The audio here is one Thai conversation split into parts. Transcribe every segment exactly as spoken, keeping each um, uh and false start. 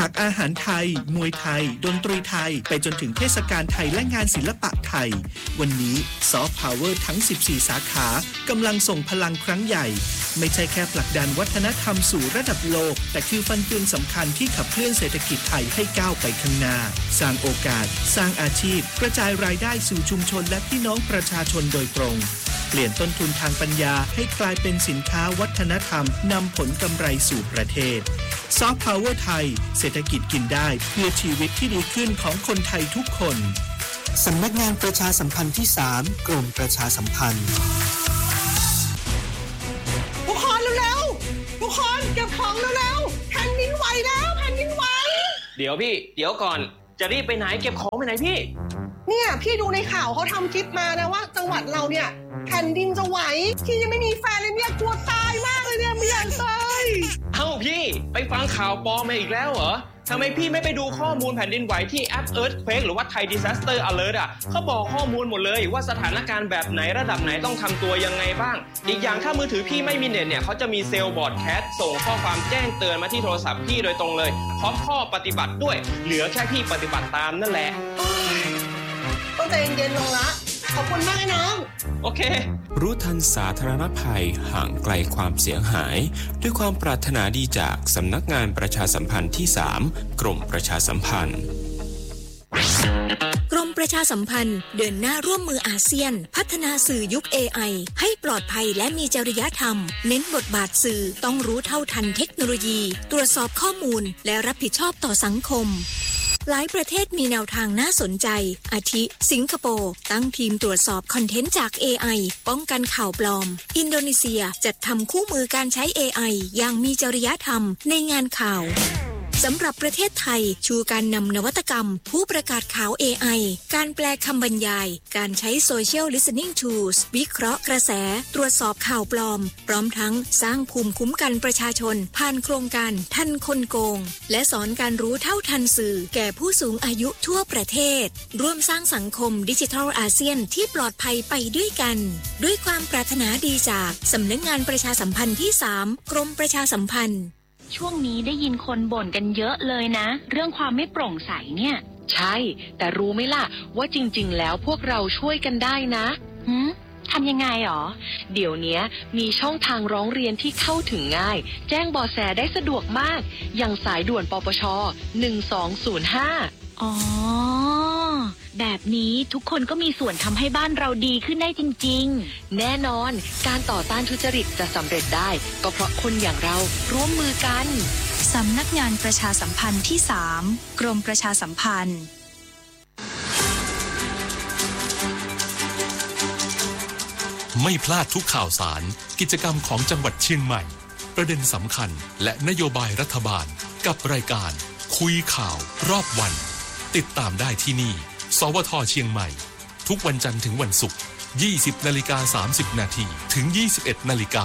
จากอาหารไทยมวยไทยดนตรีไทยไปจนถึงเทศกาลไทยและงานศิลปะไทยวันนี้ซอฟต์พาวเวอร์ทั้งสิบสี่สาขากำลังส่งพลังครั้งใหญ่ไม่ใช่แค่ผลักดันวัฒนธรรมสู่ระดับโลกแต่คือฟันเฟืองสำคัญที่ขับเคลื่อนเศรษฐกิจไทยให้ก้าวไปข้างหน้าสร้างโอกาสสร้างอาชีพกระจายรายได้สู่ชุมชนและพี่น้องประชาชนโดยตรงเปลี่ยนต้นทุนทางปัญญาให้กลายเป็นสินค้าวัฒนธรรมนำผลกำไรสู่ประเทศซอฟต์พาวเวอร์ไทยเศรษฐกิจกินได้เพื่อชีวิตที่ดีขึ้นของคนไทยทุกคนสำนักงานประชาสัมพันธ์ที่สามกรมประชาสัมพันธ์ทุกคนเร็วๆทุกคนเก็บของเร็วๆแผ่นดินไหวแล้วแผ่นดินไหวเดี๋ยวพี่เดี๋ยวก่อนจะรีบไปไหนเก็บของไปไหนพี่เนี่ยพี่ดูในข่าวเขาทำคลิปมานะว่าจังหวัดเราเนี่ยแผ่นดินจะไหวพี่ยังไม่มีแฟนเลยเนี่ยกลัวตายมากเลยเนี่ยไม่อยากตายเอ้าพี่ไปฟังข่าวปลอมมาอีกแล้วเหรอทำไมพี่ไม่ไปดูข้อมูลแผ่นดินไหวที่แอป Earthquake หรือว่า Thai Disaster Alert อ่ะเขาบอกข้อมูลหมดเลยว่าสถานการณ์แบบไหนระดับไหนต้องทำตัวยังไงบ้างอีกอย่างถ้ามือถือพี่ไม่มีเน็ตเนี่ยเขาจะมีเซลล์บอร์ดแคสส่งข้อความแจ้งเตือนมาที่โทรศัพท์พี่โดยตรงเลยพร้อมข้อปฏิบัติด้วยเหลือแค่พี่ปฏิบัติตามนั่นแหละต้องใจเย็นๆลงละขอบคุณมากนะน้องโอเครู้ทันสาธารณภัยห่างไกลความเสียหายด้วยความปรารถนาดีจากสำนักงานประชาสัมพันธ์ที่สามกรมประชาสัมพันธ์กรมประชาสัมพันธ์เดินหน้าร่วมมืออาเซียนพัฒนาสื่อยุค เอ ไอ ให้ปลอดภัยและมีจริยธรรมเน้นบทบาทสื่อต้องรู้เท่าทันเทคโนโลยีตรวจสอบข้อมูลและรับผิดชอบต่อสังคมหลายประเทศมีแนวทางน่าสนใจอาทิสิงคโปร์ตั้งทีมตรวจสอบคอนเทนต์จาก เอ ไอ ป้องกันข่าวปลอมอินโดนีเซียจัดทำคู่มือการใช้ เอ ไอ อย่างมีจริยธรรมในงานข่าวสำหรับประเทศไทยชูการนำนวัตกรรมผู้ประกาศข่าว เอ ไอ การแปลคำบรรยายการใช้ Social Listening Tools วิเคราะห์กระแสตรวจสอบข่าวปลอมพร้อมทั้งสร้างภูมิคุ้มกันประชาชนผ่านโครงการทันคนโกงและสอนการรู้เท่าทันสื่อแก่ผู้สูงอายุทั่วประเทศร่วมสร้างสังคมดิจิทัลอาเซียนที่ปลอดภัยไปด้วยกันด้วยความปรารถนาดีจากสำนักงานประชาสัมพันธ์ที่สามกรมประชาสัมพันธ์ช่วงนี้ได้ยินคนบ่นกันเยอะเลยนะเรื่องความไม่โปร่งใสเนี่ยใช่แต่รู้ไหมล่ะว่าจริงๆแล้วพวกเราช่วยกันได้นะหืมทำยังไงหรอเดี๋ยวนี้มีช่องทางร้องเรียนที่เข้าถึงง่ายแจ้งเบาะแสได้สะดวกมากอย่างสายด่วนปปชหนึ่งสองศูนย์ห้าอ๋อแบบนี้ทุกคนก็มีส่วนทำให้บ้านเราดีขึ้นได้จริงๆแน่นอนการต่อต้านทุจริตจะสำเร็จได้ก็เพราะคนอย่างเราร่วมมือกันสำนักงานประชาสัมพันธ์ที่สามกรมประชาสัมพันธ์ไม่พลาดทุกข่าวสารกิจกรรมของจังหวัดเชียงใหม่ประเด็นสำคัญและนโยบายรัฐบาลกับรายการคุยข่าวรอบวันติดตามได้ที่นี่สวท.เชียงใหม่ทุกวันจันทร์ถึงวันศุกร์ ยี่สิบนาฬิกาสามสิบนาทีถึง ยี่สิบเอ็ดนาฬิกา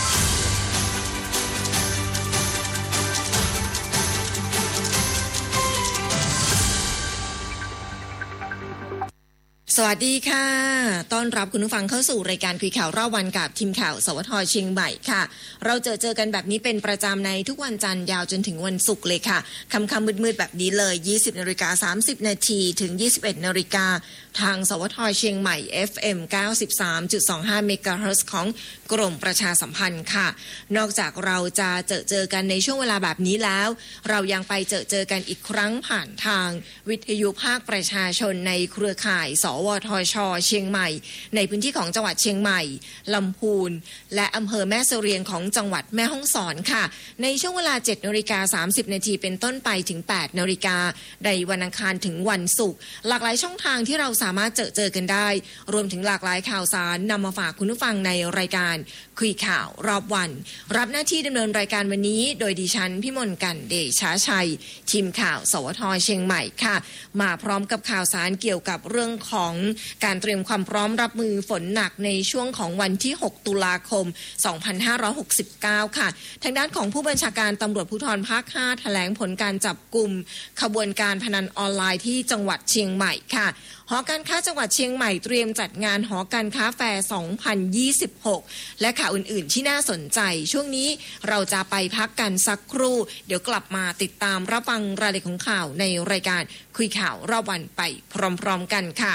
สวัสดีค่ะต้อนรับคุณผู้ฟังเข้าสู่รายการคุยข่าวรอบวันกับทีมข่าวสวท.เชียงใหม่ค่ะเราเจอเจอกันแบบนี้เป็นประจำในทุกวันจันทร์ยาวจนถึงวันศุกร์เลยค่ะค่ำๆมืดๆแบบนี้เลย ยี่สิบนาฬิกาสามสิบนาทีถึง ยี่สิบเอ็ดนาฬิกาทางสวท.เชียงใหม่ เอฟ เอ็ม เก้าสิบสามจุดสองห้า เมกะเฮิรตซ์ของกรมประชาสัมพันธ์ค่ะนอกจากเราจะเจอเจอกันในช่วงเวลาแบบนี้แล้วเรายังไปเจอเจอกันอีกครั้งผ่านทางวิทยุภาคประชาชนในเครือข่ายสวทช.เชียงใหม่ในพื้นที่ของจังหวัดเชียงใหม่ลำพูนและอำเภอแม่เสรียงของจังหวัดแม่ฮ่องสอนค่ะในช่วงเวลา เจ็ดนาฬิกาสามสิบนาทีเป็นต้นไปถึง แปดนาฬิกาในวันอังคารถึงวันศุกร์หลากหลายช่องทางที่เราสามารถเจอเจอกันได้รวมถึงหลากหลายข่าวสารนำมาฝากคุณผู้ฟังในรายการคุยข่าวรอบวันรับหน้าที่ดำเนินรายการวันนี้โดยดิฉันพิมลกันเดชาชัยทีมข่าวสวท.เชียงใหม่ค่ะมาพร้อมกับข่าวสารเกี่ยวกับเรื่องของของการเตรียมความพร้อมรับมือฝนหนักในช่วงของวันที่หกตุลาคมสองพันห้าร้อยหกสิบเก้าค่ะทางด้านของผู้บัญชาการตำรวจภูธรภาคห้าแถลงผลการจับกุมขบวนการพนันออนไลน์ที่จังหวัดเชียงใหม่ค่ะหอการค้าจังหวัดเชียงใหม่เตรียมจัดงานหอการค้าแฟร์สองพันยี่สิบหกและข่าวอื่นๆที่น่าสนใจช่วงนี้เราจะไปพักกันสักครู่เดี๋ยวกลับมาติดตามรับฟังรายละเอียดของข่าวในรายการคุยข่าวรอบวันไปพร้อมๆกันค่ะ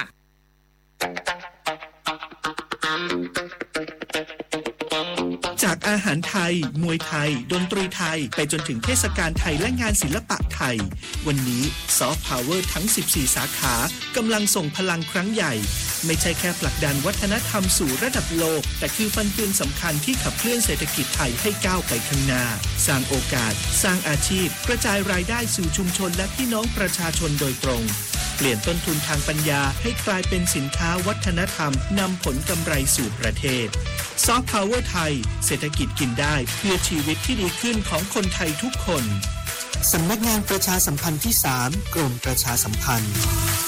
จากอาหารไทยมวยไทยดนตรีไทยไปจนถึงเทศกาลไทยและงานศิลปะไทยวันนี้ซอฟต์พาวเวอร์ทั้งสิบสี่สาขากำลังส่งพลังครั้งใหญ่ไม่ใช่แค่ผลักดันวัฒนธรรมสู่ระดับโลกแต่คือฟันเฟืองสำคัญที่ขับเคลื่อนเศรษฐกิจไทยให้ก้าวไปข้างหน้าสร้างโอกาสสร้างอาชีพกระจายรายได้สู่ชุมชนและพี่น้องประชาชนโดยตรงเปลี่ยนต้นทุนทางปัญญาให้กลายเป็นสินค้าวัฒนธรรมนำผลกำไรสู่ประเทศซอฟต์พาวเวอร์ไทยเศรษฐกิจกินได้เพื่อชีวิตที่ดีขึ้นของคนไทยทุกคนสำนักงานประชาสัมพันธ์ที่สามกรมประชาสัมพันธ์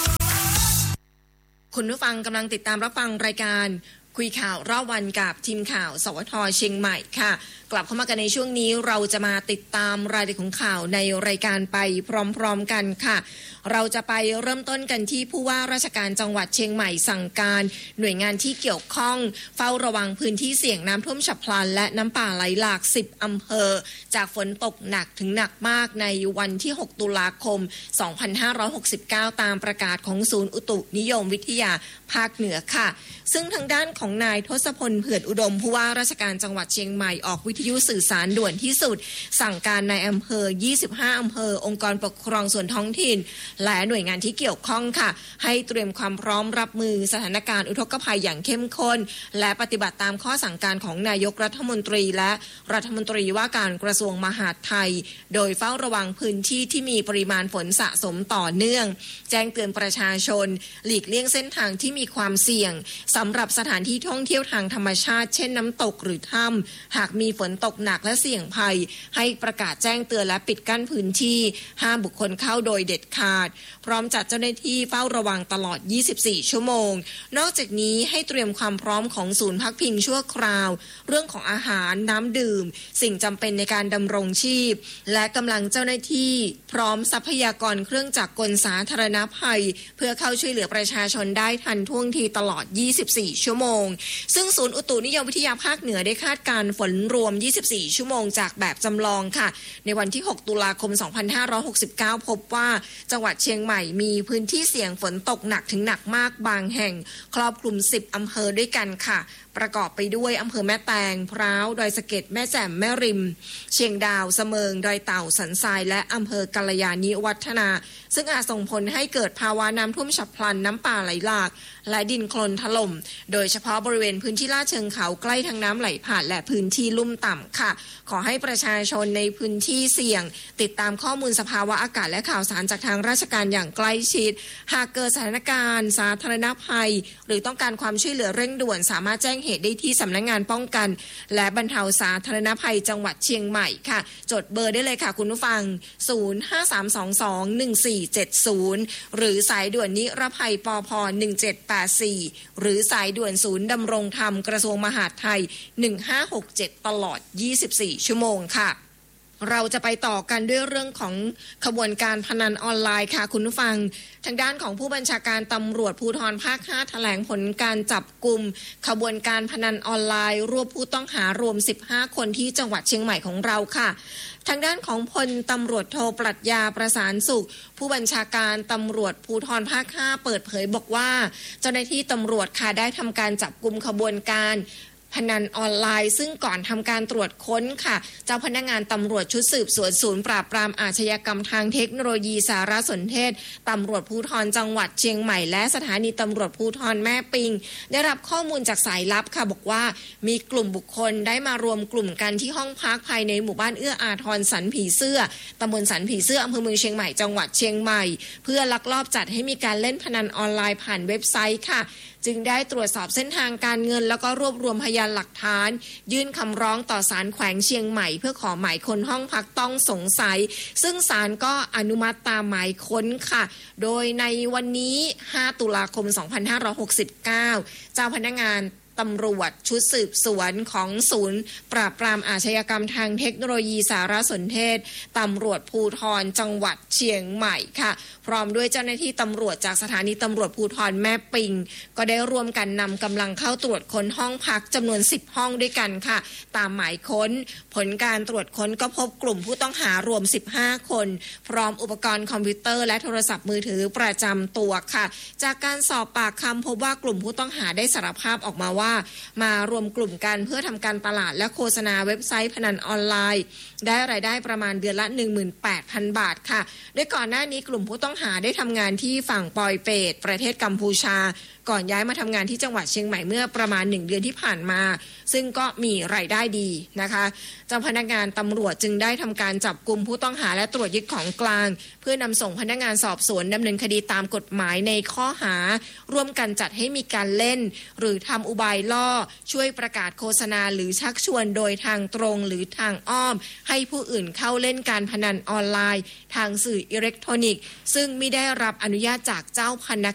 คุณผู้ฟังกำลังติดตามรับฟังรายการคุยข่าวรอบวันกับทีมข่าวสวทเชียงใหม่ค่ะกลับเข้ามากันในช่วงนี้เราจะมาติดตามรายละเอียดของข่าวในรายการไปพร้อมๆกันค่ะเราจะไปเริ่มต้นกันที่ผู้ว่าราชการจังหวัดเชียงใหม่สั่งการหน่วยงานที่เกี่ยวข้องเฝ้าระวังพื้นที่เสี่ยงน้ำท่วมฉับพลันและน้ำป่าไหลหลากสิบอำเภอจากฝนตกหนักถึงหนักมากในวันที่หกตุลาคมสองพันห้าร้อยหกสิบเก้าตามประกาศของศูนย์อุตุนิยมวิทยาภาคเหนือค่ะซึ่งทางด้านของนายทศพลเผื่อนอุดมผู้ว่าราชการจังหวัดเชียงใหม่ออกวิทยุสื่อสารด่วนที่สุดสั่งการในอำเภอยี่สิบห้าอำเภอองค์กรปกครองส่วนท้องถิ่นและหน่วยงานที่เกี่ยวข้องค่ะให้เตรียมความพร้อมรับมือสถานการณ์อุทกภัยอย่างเข้มข้นและปฏิบัติตามข้อสั่งการของนายกรัฐมนตรีและรัฐมนตรีว่าการกระทรวงมหาดไทยโดยเฝ้าระวังพื้นที่ที่มีปริมาณฝนสะสมต่อเนื่องแจ้งเตือนประชาชนหลีกเลี่ยงเส้นทางที่มีความเสี่ยงสำหรับสถานที่ท่องเที่ยวทางธรรมชาติเช่นน้ำตกหรือถ้ำหากมีฝนตกหนักและเสี่ยงภัยให้ประกาศแจ้งเตือนและปิดกั้นพื้นที่ห้ามบุคคลเข้าโดยเด็ดขาดพร้อมจัดเจ้าหน้าที่เฝ้าระวังตลอดยี่สิบสี่ชั่วโมงนอกจากนี้ให้เตรียมความพร้อมของศูนย์พักพิงชั่วคราวเรื่องของอาหารน้ำดื่มสิ่งจำเป็นในการดำรงชีพและกำลังเจ้าหน้าที่พร้อมทรัพยากรเครื่องจักรกลสาธารณภัยเพื่อเข้าช่วยเหลือประชาชนได้ทันท่วงทีตลอดยี่สิบสี่ชั่วโมงซึ่งศูนย์อุตุนิยมวิทยาภาคเหนือได้คาดการณ์ฝนรวมยี่สิบสี่ชั่วโมงจากแบบจำลองค่ะในวันที่หกตุลาคมสองพันห้าร้อยหกสิบเก้าพบว่าจังหวัดเชียงใหม่มีพื้นที่เสี่ยงฝนตกหนักถึงหนักมากบางแห่งครอบคลุมสิบอำเภอด้วยกันค่ะประกอบไปด้วยอำเภอแม่แตงพร้าวดอยสะเก็ดแม่แจ่มแม่ริมเชียงดาวเสมิงดอยเต่าสันทรายและอำเภอกัลยาณิวัฒนาซึ่งอาจส่งผลให้เกิดภาวะน้ำท่วมฉับพลันน้ำป่าไหลหลากและดินโคลนถล่มโดยเฉพาะบริเวณพื้นที่ลาดเชิงเขาใกล้ทางน้ำไหลผ่านและพื้นที่ลุ่มต่ำค่ะขอให้ประชาชนในพื้นที่เสี่ยงติดตามข้อมูลสภาวะอากาศและข่าวสารจากทางราชการอย่างใกล้ชิดหากเกิดสถานการณ์สาธารณภัยหรือต้องการความช่วยเหลือเร่งด่วนสามารถแจ้งเหตุได้ที่สำนักงานป้องกันและบรรเทาสาธารณภัยจังหวัดเชียงใหม่ค่ะจดเบอร์ได้เลยค่ะคุณผู้ฟังศูนย์ ห้า สาม สอง สอง หนึ่ง สี่ เจ็ด ศูนย์หรือสายด่วนนิรภัยปภหนึ่งเจ็ดแปดสี่หรือสายด่วนศูนย์ดำรงธรรมกระทรวงมหาดไทยหนึ่งห้าหกเจ็ดตลอดยี่สิบสี่ชั่วโมงค่ะเราจะไปต่อกันด้วยเรื่องของขบวนการพนันออนไลน์ค่ะคุณผู้ฟังทางด้านของผู้บัญชาการตำรวจภูธรภาคห้าแถลงผลการจับกุมขบวนการพนันออนไลน์รวบผู้ต้องหารวมสิบห้าคนที่จังหวัดเชียงใหม่ของเราค่ะทางด้านของพลตำรวจโทปรัชญาประสานสุขผู้บัญชาการตำรวจภูธรภาคห้าเปิดเผยบอกว่าเจ้าหน้าที่ตำรวจค่ะได้ทำการจับกุมขบวนการพนันออนไลน์ซึ่งก่อนทำการตรวจค้นค่ะเจ้าพนักงานตำรวจชุดสืบสวนศูนย์ปราบปรามอาชญากรรมทางเทคโนโลยีสารสนเทศตำรวจภูธรจังหวัดเชียงใหม่และสถานีตำรวจภูธรแม่ปิงได้รับข้อมูลจากสายลับค่ะบอกว่ามีกลุ่มบุคคลได้มารวมกลุ่มกันที่ห้องพักภายในหมู่บ้านเอื้ออาทรสันผีเสื้อตำบลสันผีเสื้ออำเภอเมืองเชียงใหม่จังหวัดเชียงใหม่เพื่อลักลอบจัดให้มีการเล่นพนันออนไลน์ผ่านเว็บไซต์ค่ะจึงได้ตรวจสอบเส้นทางการเงินแล้วก็รวบรวมพยานหลักฐานยื่นคำร้องต่อศาลแขวงเชียงใหม่เพื่อขอหมายค้นห้องพักต้องสงสัยซึ่งศาลก็อนุมัติตามหมายค้นค่ะโดยในวันนี้ห้าตุลาคมสองพันห้าร้อยหกสิบเก้าเจ้าพนักงานตำรวจชุดสืบสวนของศูนย์ปราบปรามอาชญากรรมทางเทคโนโลยีสารสนเทศตำรวจภูธรจังหวัดเชียงใหม่ค่ะพร้อมด้วยเจ้าหน้าที่ตำรวจจากสถานีตำรวจภูธรแม่ปิงก็ได้ร่วมกันนำกำลังเข้าตรวจค้นห้องพักจำนวนสิบห้องด้วยกันค่ะตามหมายค้นผลการตรวจค้นก็พบกลุ่มผู้ต้องหารวมสิบห้าคนพร้อมอุปกรณ์คอมพิวเตอร์และโทรศัพท์มือถือประจำตัวค่ะจากการสอบปากคำพบว่ากลุ่มผู้ต้องหาได้สารภาพออกมาว่ามารวมกลุ่มกันเพื่อทำการตลาดและโฆษณาเว็บไซต์พนันออนไลน์ได้รายได้ประมาณเดือนละ หนึ่งหมื่นแปดพัน บาทค่ะโดยก่อนหน้านี้กลุ่มผู้ต้องหาได้ทำงานที่ฝั่งปอยเปตประเทศกัมพูชาก่อนย้ายมาทำงานที่จังหวัดเชียงใหม่เมื่อประมาณหนึ่งเดือนที่ผ่านมาซึ่งก็มีรายได้ดีนะคะเจ้าพนักงานตำรวจจึงได้ทำการจับกุมผู้ต้องหาและตรวจยึดของกลางเพื่อนำส่งพนักงานสอบสวนดำเนินคดีตามกฎหมายในข้อหาร่วมกันจัดให้มีการเล่นหรือทำอุบายล่อช่วยประกาศโฆษณาหรือชักชวนโดยทางตรงหรือทางอ้อมให้ผู้อื่นเข้าเล่นการพนันออนไลน์ทางสื่ออิเล็กทรอนิกส์ซึ่งไม่ได้รับอนุญาตจากเจ้าพนัก